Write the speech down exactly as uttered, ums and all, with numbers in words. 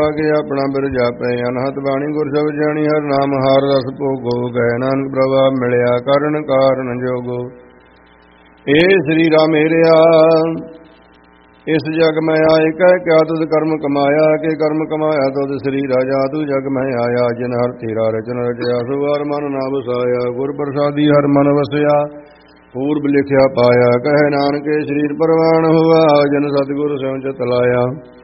ਕੇ ਆਪਣਾ ਬਿਰਜਾ ਪੈ ਅਨਹਤ ਬਾਣੀ ਗੁਰ ਸ਼ਬਦ ਜਾਣੀ ਹਰ ਨਾਮ ਹਰ ਰਸ ਭੋਗੋ ਗਏ ਨਾਨਕ ਪ੍ਰਭਾ ਮਿਲਿਆ ਕਰਨ ਕਾਰਨ ਜੋਗੋ। ਏ ਸ੍ਰੀ ਰਾਮ ਮੇਰਿਆ ਇਸ ਜਗ ਮੈਂ ਆਏ ਕਹਿ ਕਿਆ ਤੁਧ ਕਰਮ ਕਮਾਇਆ ਕੇ ਕਰਮ ਕਮਾਇਆ ਤੁਧ ਸ੍ਰੀ ਰਾਜਾ ਤੂੰ ਜਗ ਮੈਂ ਆਇਆ ਜਿਨ ਹਰ ਤੇਰਾ ਰਚਨ ਰਚਿਆ ਸੋ ਹਰ ਮਨ ਨਾ ਵਸਾਇਆ ਗੁਰ ਪ੍ਰਸਾਦੀ ਹਰ ਮਨ ਵਸਿਆ ਪੂਰਬ ਲਿਖਿਆ ਪਾਇਆ ਕਹੇ ਨਾਨਕੇ ਸਰੀਰ ਪਰਵਾਨ ਹੋਆ ਜਨ ਸਤਿਗੁਰ ਸਿਉ ਚਿਤ ਲਾਇਆ।